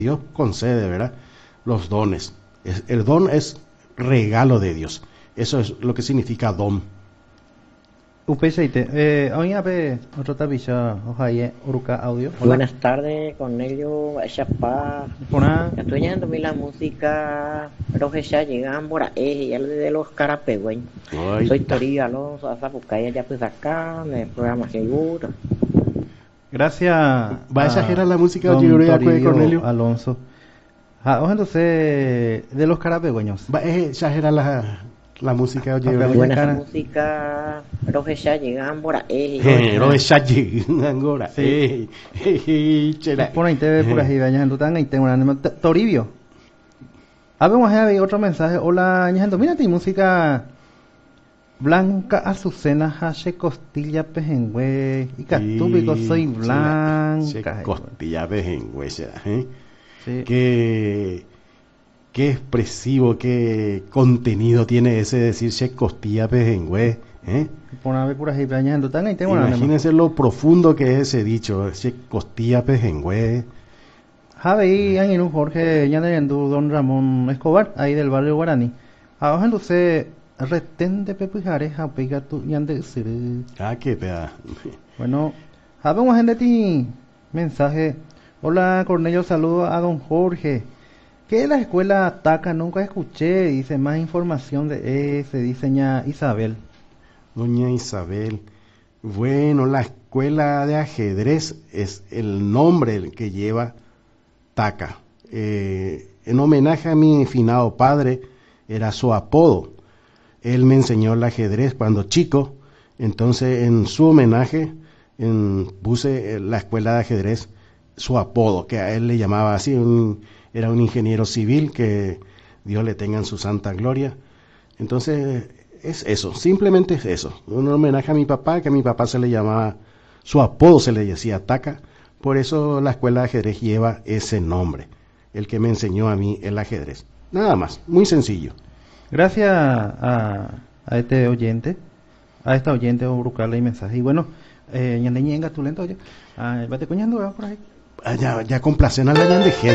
Dios concede, ¿verdad? Los dones. El don es regalo de Dios. Eso es lo que significa don. UP6, oye, otro tapiza, ojalá, Uruca Audio. Hola. Buenas tardes, Cornelio, Chapá. Hola. Estoy oyendo la música, pero que ya llegan por ahí, ya de los carapegüeños. Soy Torillo Alonso, a Zapucaya, ya pues acá, en el programa seguro. Gracias. Va a exagerar la música de Torillo Cornelio Alonso. Entonces, de los carapegüeños. Va a exagerar la música de Buena música, pero que ya llegan por ahí. Pero ya llegan ahora. Sí. Por ahí te ve por ahí, vaya, ahí tengo un Toribio. Vamos a ver otro mensaje. Hola, ñajando, mírate música. Blanca Azucena, Hache Costilla Pejengüe. Y Catúbico, soy blanca. Costilla Pejengüe, ¿eh? Sí. Qué expresivo, qué contenido tiene ese decir costilla Pejengüe, ¿eh? Imagínense lo profundo que es ese dicho, costilla Pejengüe. Javi, Ángel Jorge, don Ramón Escobar, ahí del barrio Guaraní. Ahora entonces, retén de pepujareja, pega tu yande. Qué peda. Bueno, habemos gente ti mensaje. Hola Cornelio, saludo a don Jorge. ¿Qué es la escuela TACA? Nunca escuché. Dice más información de ese, dice ña Isabel. Doña Isabel. Bueno, la escuela de ajedrez es el nombre que lleva TACA. En homenaje a mi finado padre, era su apodo. Él me enseñó el ajedrez cuando chico, entonces en su homenaje puse la escuela de ajedrez, su apodo, que a él le llamaba así, era un ingeniero civil, que Dios le tenga en su santa gloria. Entonces es eso, simplemente es eso, un homenaje a mi papá, que a mi papá se le llamaba, su apodo se le decía TACA, por eso la escuela de ajedrez lleva ese nombre, el que me enseñó a mí el ajedrez. Nada más, muy sencillo. Gracias a este oyente, a esta oyente, o buscarle el mensaje. Y bueno, ñandeñenga, tu lento, oye, vete coñando por ahí. Ya complacen a la ñandeje.